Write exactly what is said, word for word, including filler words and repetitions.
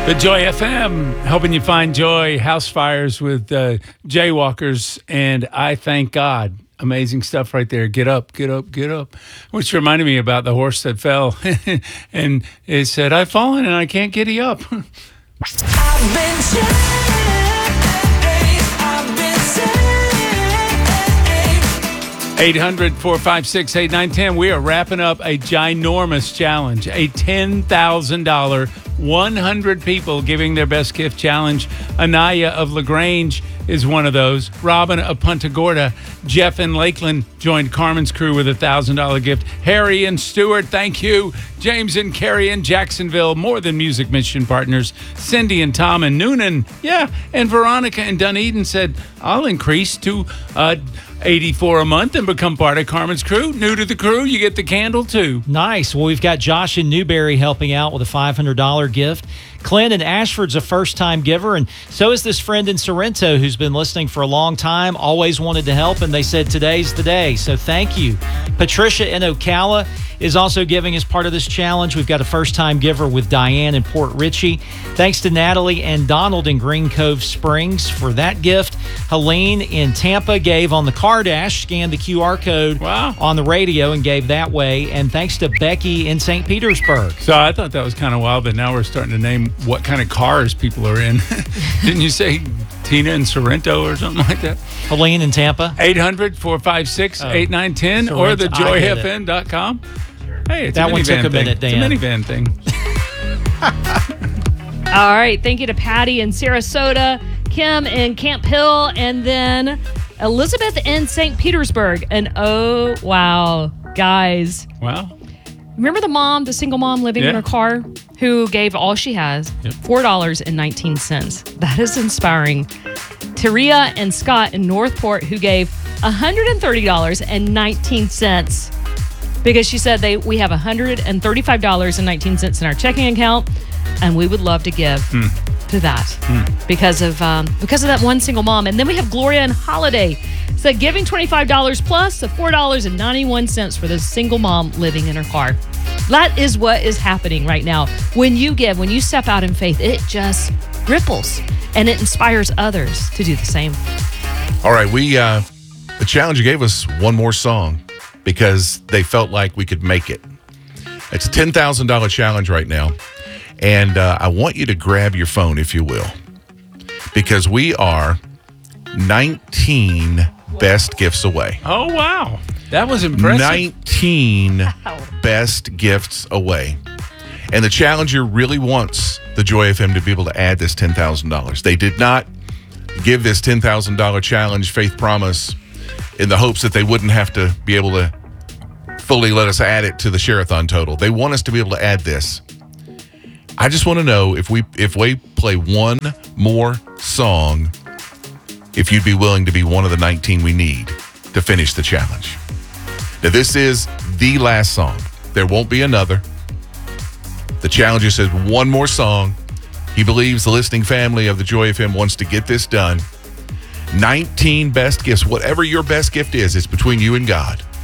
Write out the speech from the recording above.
The Joy F M, helping you find joy, house fires with uh, jaywalkers, and I thank God. Amazing stuff right there. Get up, get up, get up. Which reminded me about the horse that fell. And it said, I've fallen and I can't get up. I've been saved. I've been saved. eight hundred, four five six, eight nine one zero. We are wrapping up a ginormous challenge, a ten thousand dollars, one hundred people giving their best gift challenge. Anaya of LaGrange is one of those. Robin of Punta Gorda. Jeff in Lakeland joined Carmen's crew with a one thousand dollars gift. Harry and Stewart, thank you. James and Carrie in Jacksonville, More Than Music mission partners. Cindy and Tom and Noonan, yeah. And Veronica in Dunedin said, I'll increase to uh, eighty-four dollars a month and become part of Carmen's crew. New to the crew, you get the candle too. Nice. Well, we've got Josh in Newberry helping out with a five hundred dollars gift. Clint in Ashford's a first-time giver, and so is this friend in Sorrento who's been listening for a long time, always wanted to help, and they said today's the day, so thank you. Patricia in Ocala is also giving as part of this challenge. We've got a first-time giver with Diane in Port Richey. Thanks to Natalie and Donald in Green Cove Springs for that gift. Helene in Tampa gave on the car dash, scanned the Q R code wow. on the radio and gave that way. And thanks to Becky in Saint Petersburg. So I thought that was kind of wild, but now we're starting to name what kind of cars people are in. Didn't you say Tina in Sorrento or something like that? Helene in Tampa. eight hundred, four five six, eight nine one zero or the joy f m dot com. Hey, it's that a one took a thing. minute, Dan. It's a minivan thing. All right. Thank you to Patty in Sarasota, Kim in Camp Hill, and then Elizabeth in Saint Petersburg. And oh, wow, guys. Wow. Remember the mom, the single mom living yeah. in her car who gave all she has, yep. four dollars and nineteen cents. That is inspiring. Taria and Scott in Northport who gave one hundred thirty dollars and nineteen cents. Because she said they we have one hundred thirty-five dollars and nineteen cents in our checking account, and we would love to give mm. to that mm. because of um, because of that one single mom. And then we have Gloria and Holiday said giving twenty-five dollars plus to four dollars and ninety-one cents for this single mom living in her car. That is what is happening right now. When you give, when you step out in faith, it just ripples and it inspires others to do the same. All right, we uh, the challenge gave us one more song, because they felt like we could make it. It's a ten thousand dollars challenge right now. And uh, I want you to grab your phone, if you will, because we are nineteen best gifts away. Oh, wow. That was impressive. nineteen wow. best gifts away. And the challenger really wants the Joy F M to be able to add this ten thousand dollars. They did not give this ten thousand dollars challenge faith promise in the hopes that they wouldn't have to be able to fully let us add it to the Share-a-thon total. They want us to be able to add this. I just want to know if we if we play one more song, if you'd be willing to be one of the nineteen we need to finish the challenge. Now, this is the last song. There won't be another. The challenger says one more song. He believes the listening family of the Joy F M wants to get this done. nineteen best gifts. Whatever your best gift is, it's between you and God.